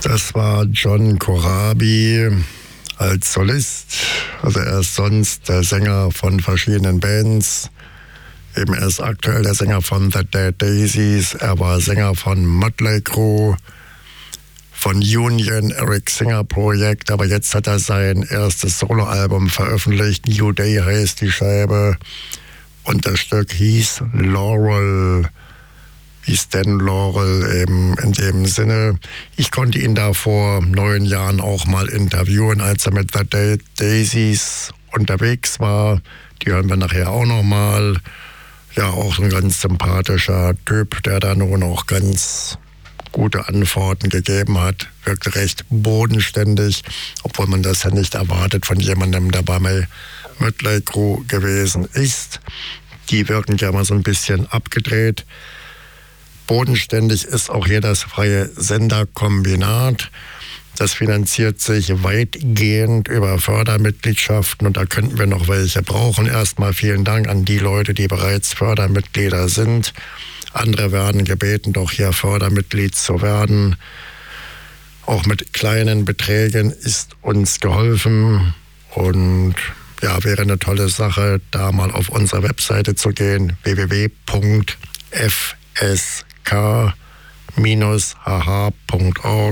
Das war John Corabi als Solist. Also er ist sonst der Sänger von verschiedenen Bands. Eben er ist aktuell der Sänger von The Dead Daisies. Er war Sänger von Mötley Crüe, von Union, Eric Singer Projekt. Aber jetzt hat er sein erstes Soloalbum veröffentlicht. New Day heißt die Scheibe. Und das Stück hieß Laurel. Wie Stan Laurel eben in dem Sinne. Ich konnte ihn da vor 9 Jahren auch mal interviewen, als er mit The Dead Daisies unterwegs war. Die hören wir nachher auch nochmal. Ja, auch ein ganz sympathischer Typ, der da nun auch ganz gute Antworten gegeben hat. Wirkt recht bodenständig, obwohl man das ja nicht erwartet von jemandem, der bei Mötley Crüe gewesen ist. Die wirken ja mal so ein bisschen abgedreht. Bodenständig ist auch hier das freie Senderkombinat. Das finanziert sich weitgehend über Fördermitgliedschaften und da könnten wir noch welche brauchen. Erstmal vielen Dank an die Leute, die bereits Fördermitglieder sind. Andere werden gebeten, doch hier Fördermitglied zu werden. Auch mit kleinen Beträgen ist uns geholfen und ja, wäre eine tolle Sache, da mal auf unsere Webseite zu gehen, www.fsk-hh.org.